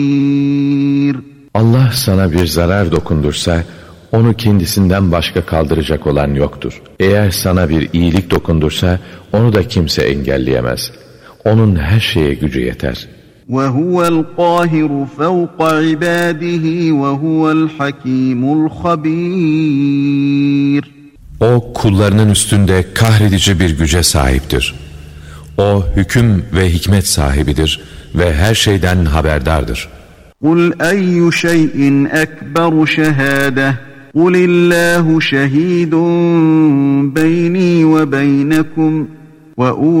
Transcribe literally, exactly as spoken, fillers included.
Allah sana bir zarar dokundursa, onu kendisinden başka kaldıracak olan yoktur. Eğer sana bir iyilik dokundursa, onu da kimse engelleyemez. Onun her şeye gücü yeter. وَهُوَ الْقَاهِرُ فَوْقَ عِبَادِهِ وَهُوَ الْحَكِيمُ الْخَبِيرُ. O kullarının üstünde kahredici bir güce sahiptir. O hüküm ve hikmet sahibidir ve her şeyden haberdardır. قُلْ أَيُّ شَيْءٍ أَكْبَرُ شَهَادَةً قُلِ اللّٰهُ شَهِيدٌ بَيْنِي وَبَيْنَكُمْ وَأُوحِيَ